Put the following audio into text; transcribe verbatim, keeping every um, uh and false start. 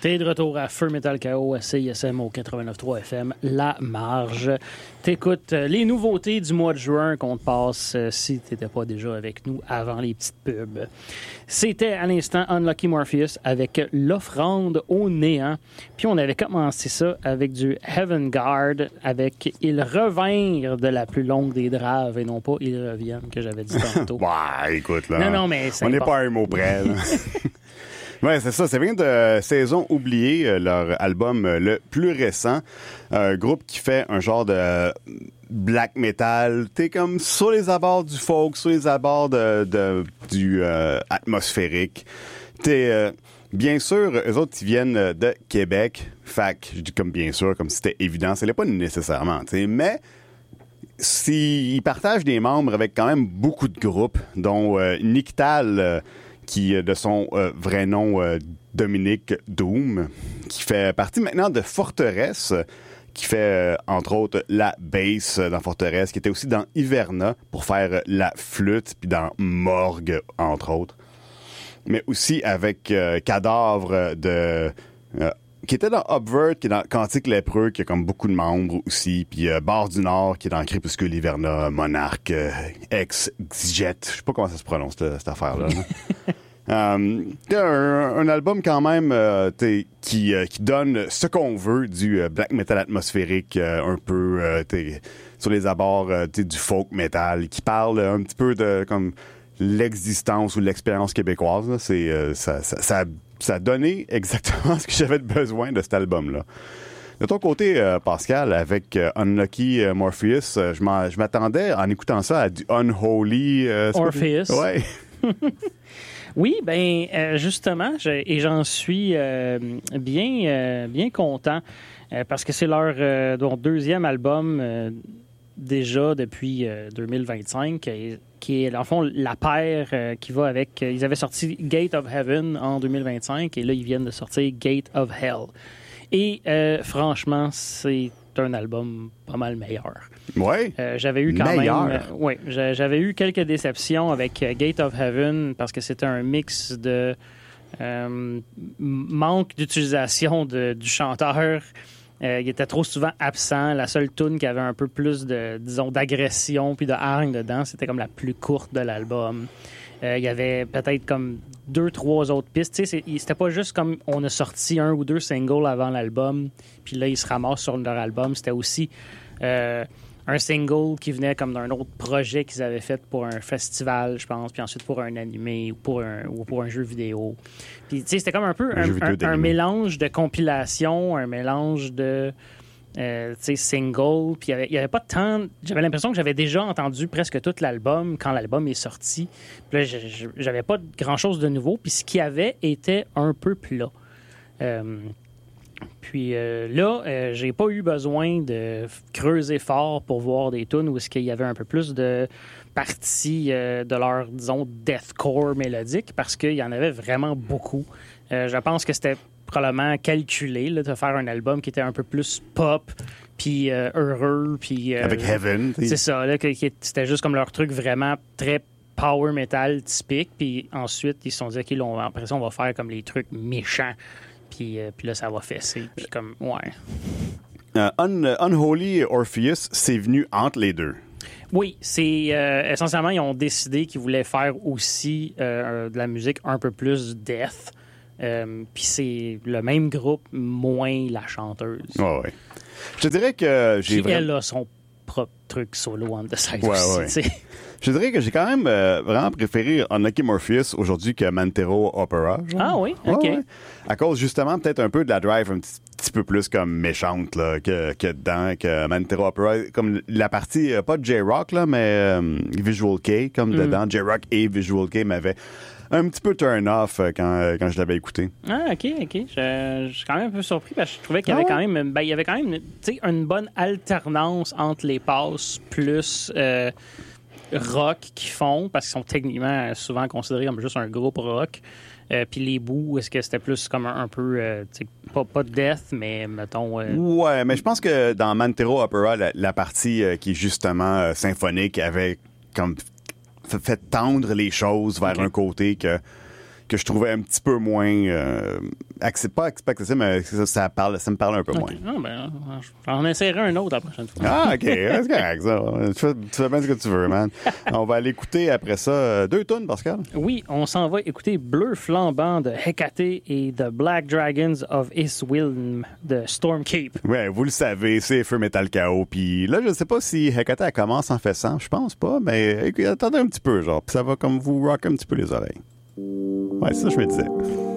T'es de retour à Feu Metal K O à C I S M au quatre-vingt-neuf point trois F M, La Marge. T'écoutes les nouveautés du mois de juin qu'on te passe euh, si t'étais pas déjà avec nous avant les petites pubs. C'était à l'instant Unlucky Morpheus avec L'Offrande au néant. Puis on avait commencé ça avec du Heaven Guard avec Ils revinrent de la plus longue des draves et non pas Ils reviennent que j'avais dit tantôt. Ouais, écoute, là. Non, non, mais c'est on n'est important. pas à un mot près, là. Ouais, c'est ça. Ça vient de Saison oubliée, euh, leur album euh, le plus récent. Un groupe qui fait un genre de euh, black metal. T'es comme sur les abords du folk, sur les abords de, de, du euh, atmosphérique. T'es... Euh, Bien sûr, eux autres, ils viennent de Québec. Fait que je dis comme bien sûr, comme si c'était évident. Ça l'est pas nécessairement, tu sais. Mais s'ils partagent des membres avec quand même beaucoup de groupes, dont euh, Nictal, euh, qui de son euh, vrai nom euh, Dominique Doom, qui fait partie maintenant de Forteresse, qui fait euh, entre autres la bass dans Forteresse, qui était aussi dans Hiverna pour faire la flûte, puis dans Morgue entre autres. Mais aussi avec euh, Cadavre de euh, qui était dans Upvert, qui est dans Cantique lépreux, qui a comme beaucoup de membres aussi, puis euh, Barre du Nord, qui est dans Crépuscule Hiverna, Monarque, euh, Ex-Jet, je sais pas comment ça se prononce cette, cette affaire-là. um, un, un album quand même euh, qui, euh, qui donne ce qu'on veut du euh, black metal atmosphérique, euh, un peu euh, sur les abords euh, du folk metal, qui parle un petit peu de comme l'existence ou l'expérience québécoise. Là. C'est, euh, ça, ça, ça, ça a donné exactement ce que j'avais besoin de cet album-là. De ton côté, euh, Pascal, avec euh, Unlucky euh, Morpheus, euh, je, m'en, je m'attendais, en écoutant ça, à du Unholy... Euh, Orpheus. Ouais. Oui, ben euh, justement, je, et j'en suis euh, bien, euh, bien content, euh, parce que c'est leur, euh, leur deuxième album euh, déjà depuis euh, deux mille vingt-cinq, et, qui est, en fond, la paire euh, qui va avec... Euh, ils avaient sorti Gate of Heaven en deux mille vingt-cinq, et là, ils viennent de sortir Gate of Hell. Et euh, franchement, c'est un album pas mal meilleur. Ouais. Euh, j'avais eu quand meilleur. même... Euh, oui, j'avais eu quelques déceptions avec euh, Gate of Heaven, parce que c'était un mix de euh, manque d'utilisation de, du chanteur. Euh, il était trop souvent absent. La seule tune qui avait un peu plus de, disons, d'agression puis de hargne dedans, c'était comme la plus courte de l'album. Euh, il y avait peut-être comme deux, trois autres pistes. Tu sais, c'était pas juste comme on a sorti un ou deux singles avant l'album, puis là, ils se ramassent sur leur album. C'était aussi euh, un single qui venait comme d'un autre projet qu'ils avaient fait pour un festival, je pense, puis ensuite pour un animé ou pour un, ou pour un jeu vidéo. Puis, tu sais, c'était comme un peu un, un, un mélange de compilation, un mélange de, euh, tu sais, single. Puis, il n'y avait pas tant... J'avais l'impression que j'avais déjà entendu presque tout l'album quand l'album est sorti. Puis là, j'avais pas grand-chose de nouveau. Puis, ce qu'il y avait était un peu plat. Euh, Puis euh, là, euh, j'ai pas eu besoin de creuser fort pour voir des tunes où est-ce qu'il y avait un peu plus de parties euh, de leur, disons, deathcore mélodique, parce qu'il y en avait vraiment beaucoup. Euh, je pense que c'était probablement calculé là, de faire un album qui était un peu plus pop, puis euh, heureux, puis... Euh, avec Heaven. C'est ça, là, que, que c'était juste comme leur truc vraiment très power metal typique, puis ensuite, ils se sont dit, OK, là, on, après ça, on va faire comme les trucs méchants. Puis, euh, puis là, ça va fesser. Puis comme, ouais. Uh, Un- Unholy Orpheus, c'est venu entre les deux. Oui, c'est... Euh, essentiellement, ils ont décidé qu'ils voulaient faire aussi euh, de la musique un peu plus death. Euh, puis c'est le même groupe, moins la chanteuse. Ouais, ouais. Je te dirais que j'ai Qui, vraiment... elle a son propre truc solo on the side Ouais, aussi, ouais. tu sais. Je dirais que j'ai quand même euh, vraiment préféré Unlucky Morpheus aujourd'hui que Mantero Opera. Genre. Ah oui? OK. Ouais, ouais. À cause justement peut-être un peu de la drive un petit, petit peu plus comme méchante là, que, que dedans, que Mantero Opera. Comme la partie, euh, pas de J-Rock, là, mais euh, Visual K, comme mm. dedans. J-Rock et Visual K m'avaient un petit peu turn off euh, quand, euh, quand je l'avais écouté. Ah, OK, OK. Je, je suis quand même un peu surpris parce que je trouvais qu'il y avait ah. quand même, ben, il y avait quand même tu sais, une bonne alternance entre les passes plus... Euh, rock qu'ils font, parce qu'ils sont techniquement souvent considérés comme juste un groupe rock. Euh, puis les bouts, est-ce que c'était plus comme un, un peu, euh, pas, pas de death, mais mettons... Euh... Ouais, mais je pense que dans Mantero Opera, la, la partie euh, qui est justement euh, symphonique avait comme f- fait tendre les choses vers okay. un côté que que je trouvais un petit peu moins euh, accès, pas accessible, mais ça, ça, parle, ça me parlait un peu okay. moins. Ah, ben, j'en essaierai un autre la prochaine fois. Ah, OK. C'est correct, ça. Tu fais, tu fais bien ce que tu veux, man. On va aller écouter après ça euh, deux tunes, Pascal. Oui, on s'en va écouter Bleu Flambant de Hecate et The Black Dragons of Iswilm de Stormkeep. Ouais, vous le savez, c'est Feu Metal Chaos. Puis là, je sais pas si Hecate elle commence en faisant, je pense pas, mais écoutez, attendez un petit peu, genre, puis ça va comme vous rocker un petit peu les oreilles. Ouais, c'est ça que je me disais.